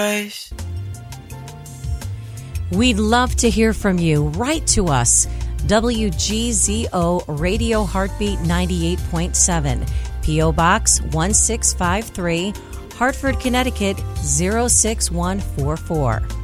We'd love to hear from you. Write to us. WGZO Radio Heartbeat 98.7, P.O. Box 1653, Hartford, Connecticut 06144.